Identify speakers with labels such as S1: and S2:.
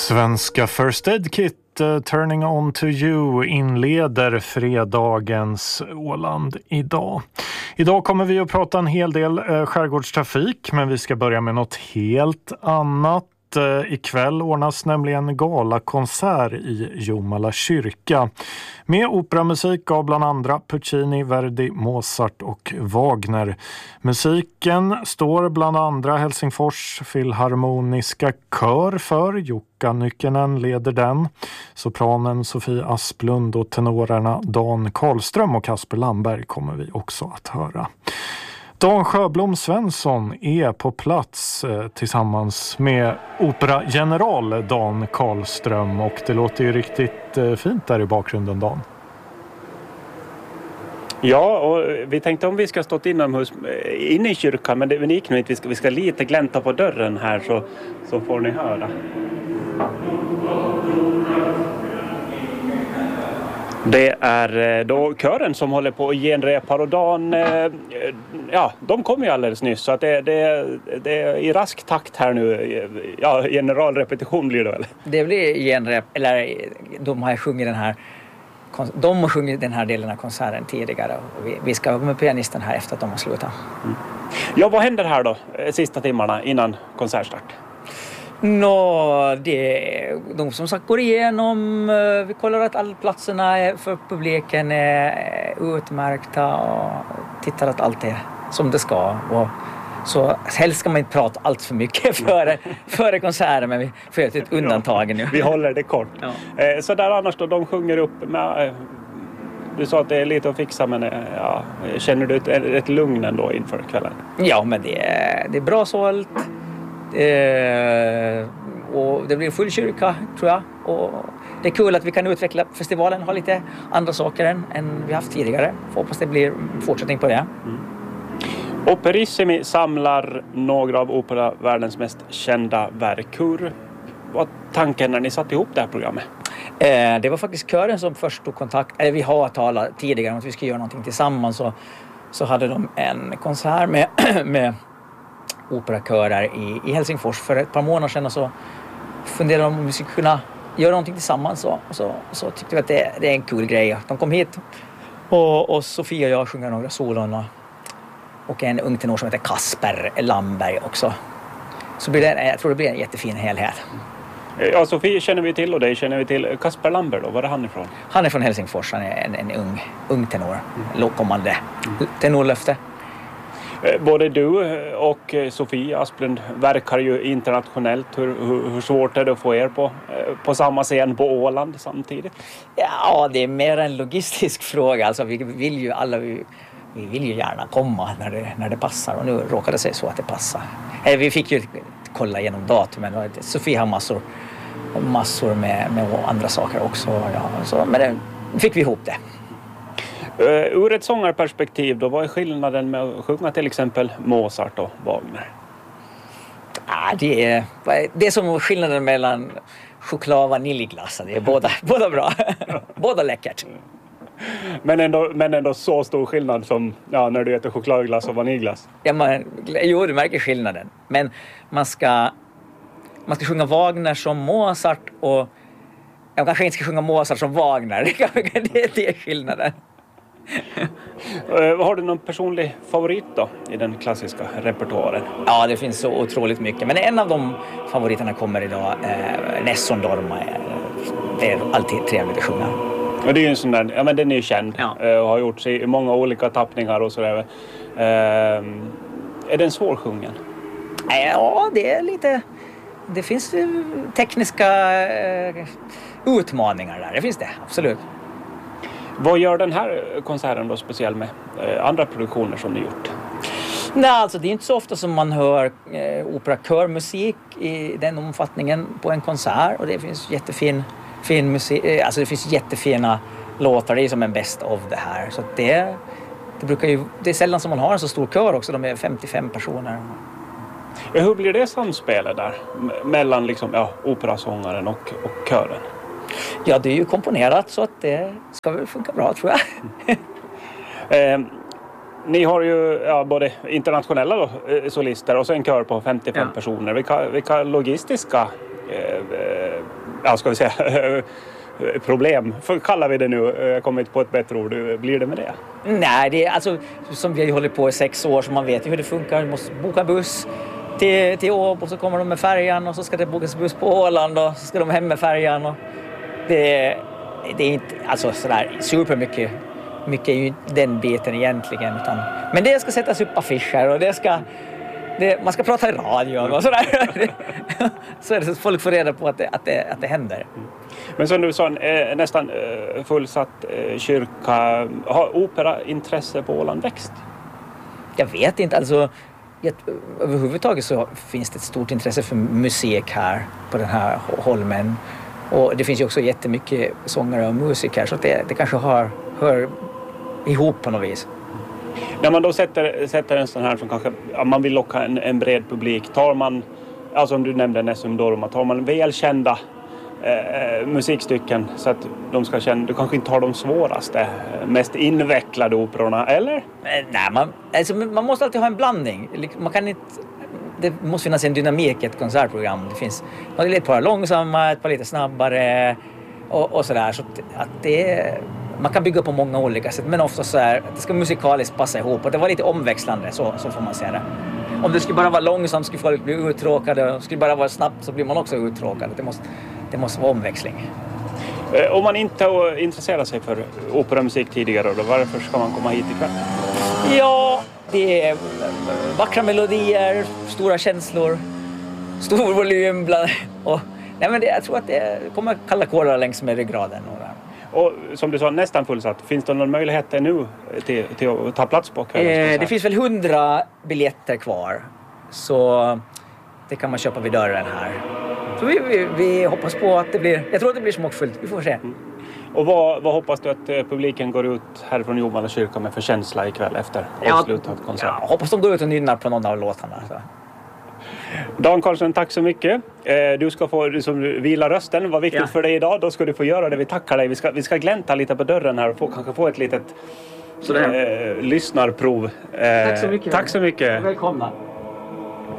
S1: Svenska First Aid Kit Turning On To You inleder fredagens Åland idag. Idag kommer vi att prata en hel del skärgårdstrafik, men vi ska börja med något helt annat. Ikväll ordnas nämligen galakonsert i Jomala kyrka med operamusik av bland andra Puccini, Verdi, Mozart och Wagner. Musiken står bland andra Helsingfors Filharmoniska kör för. Jukka Nykänen leder den. Sopranen Sofie Asplund och tenorerna Dan Karlström och Kasper Lamberg kommer vi också att höra. Dan Sjöblom Svensson är på plats tillsammans med operageneral Dan Karlström, och det låter ju riktigt fint där i bakgrunden, Dan.
S2: Ja, och vi tänkte om vi ska stått inomhus inne i kyrkan, men det gick nog inte. Vi ska lite glänta på dörren här så får ni höra. Det är då kören som håller på att genrepa, och Dan, de kom ju alldeles nyss, så att det är i rask takt här nu. Ja, generalrepetition blir det väl?
S3: Det blir genrep, eller de har sjungit den här delen av konserten tidigare, och vi ska vara med pianisten här efter att de har slutat.
S2: Mm. Ja, vad händer här då sista timmarna innan konsertstart?
S3: De som sagt går igenom, vi kollar att alla platserna för publiken är utmärkta och tittar att allt är som det ska. Och så helst ska man inte prata allt för mycket före konserten, men vi får göra ett undantag nu.
S2: Vi håller det kort. Ja. Så där annars då, de sjunger upp med... Du sa att det är lite att fixa, men känner du ett lugn ändå inför kvällen?
S3: Ja, men det är bra sålt. Och det blir full kyrka, tror jag. Och det är kul att vi kan utveckla festivalen, ha lite andra saker än vi haft tidigare. Får hoppas det blir fortsättning på det.
S2: Operissimi samlar några av operavärldens mest kända verk. Hur var tanken när ni satte ihop det här programmet?
S3: Det var faktiskt kören som först tog kontakt. Eller vi har talat tidigare om att vi ska göra någonting tillsammans. Så hade de en konsert med operakörer i Helsingfors för ett par månader sedan, och så funderade de om vi skulle kunna göra någonting tillsammans, så tyckte vi att det är en kul grej. De kom hit och Sofia och jag sjunger några solon och en ung tenor som heter Kasper Lamberg också. Så jag tror det blir en jättefin helhet.
S2: Ja, Sofia känner vi till, och dig känner vi till. Kasper Lamberg då, var är han ifrån?
S3: Han är från Helsingfors, han är en ung tenor, kommande tenorlöfte.
S2: Både du och Sofie Asplund verkar ju internationellt. Hur svårt är det att få er på samma scen på Åland samtidigt?
S3: Ja, det är mer en logistisk fråga. Alltså, vi vill ju gärna komma när det passar, och nu råkade det sig så att det passar. Vi fick ju kolla igenom datumen, och Sofie har massor med andra saker också. Ja, men fick vi ihop det.
S2: Ur ett sångarperspektiv då, vad är skillnaden med att sjunga till exempel Mozart och Wagner?
S3: Det är som skillnaden mellan choklad och vaniljglass. Det är båda bra. Båda läckert.
S2: Men ändå så stor skillnad som när du äter chokladglass och vaniljglass.
S3: Jo, du märker skillnaden. Men man ska sjunga Wagner som Mozart, och jag kanske inte ska sjunga Mozart som Wagner. Det är skillnaden.
S2: Har du någon personlig favorit då i den klassiska repertoaren?
S3: Ja, det finns så otroligt mycket. Men en av de favoriterna kommer idag, Nessun Dorma. Det är alltid trevligt att sjunga.
S2: Och det är ju en sån där, men den är ju känd. Ja. Och har gjorts i många olika tappningar och sådär. Är den svårsjungen?
S3: Ja, det är lite... Det finns tekniska utmaningar där. Det finns det, absolut.
S2: Vad gör den här konserten då speciell med andra produktioner som ni gjort?
S3: Nej, alltså det är inte så ofta som man hör operakörmusik i den omfattningen på en konsert, och det finns jättefin musik, alltså det finns jättefina låtar, det är som en best of det här, så att det är sällan som man har en så stor kör också, de är 55 personer.
S2: Ja, hur blir det samspelet där mellan liksom, operasångaren och kören?
S3: Ja, det är ju komponerat så att det ska väl funka bra, tror jag.
S2: Ni har ju både internationella solister och så en kör på 55 personer. Vilka logistiska ska vi säga problem, kallar vi det nu. Jag kommer inte på ett bättre ord. Blir det med det?
S3: Nej, det är alltså som vi har hållit på i 6 år, så man vet ju hur det funkar. Du måste boka buss till Åbo, och så kommer de med färjan, och så ska det bokas buss på Åland, och så ska de hem med färjan. Och det är inte alltså sådär supermycket. Mycket är ju den biten egentligen. Men det ska sättas upp affischer, och man ska prata i radio och sådär. Så är det så att folk får reda på att det händer.
S2: Men som du sa, nästan fullsatt kyrka. Har operaintresse på Åland växt?
S3: Jag vet inte. Alltså, överhuvudtaget så finns det ett stort intresse för musik här på den här holmen. Och det finns ju också jättemycket sångare och musiker, så det kanske hör ihop på något vis.
S2: När man då sätter en sån här som kanske man vill locka en bred publik, tar man, alltså som du nämnde Nessum Dorma, tar man välkända musikstycken så att de ska känna, du kanske inte har de svåraste, mest invecklade operorna, eller?
S3: Nej, man måste alltid ha en blandning. Man kan inte, det måste finnas en dynamik i ett konsertprogram. Det finns ett par långsamma, ett par lite snabbare och sådär. Så att man kan bygga på många olika sätt, men ofta så är att det ska musikaliskt passa ihop, och det var lite omväxlande, så får man säga det. Om det skulle bara vara långsamt skulle folk bli uttråkade, och skulle bara vara snabbt så blir man också uttråkad. Det måste vara omväxling.
S2: Om man inte intresserar sig för operamusik tidigare, då, varför ska man komma hit ikväll?
S3: Ja, det är vackra melodier, stora känslor, stor volym jag tror att det kommer kalla kårar längs med ryggraden.
S2: Och som du sa, nästan fullsatt. Finns det någon möjlighet nu till att ta plats på kvällen?
S3: Det finns väl 100 biljetter kvar. Så det kan man köpa vid dörren här. Så vi hoppas på att det blir... Jag tror att det blir smockfullt. Vi får se.
S2: Och vad hoppas du att publiken går ut härifrån Jomala kyrka med för känsla ikväll efter avslutad konsert?
S3: Jag hoppas de går ut och nynnar på någon av låtarna. Så.
S2: Dan Karlsson, tack så mycket. Du ska få vila rösten. Vad viktigt för dig idag. Då ska du få göra det. Vi tackar dig. Vi ska glänta lite på dörren här och kanske få ett litet lyssnarprov.
S3: Tack så mycket.
S2: Tack så mycket.
S3: Välkomna.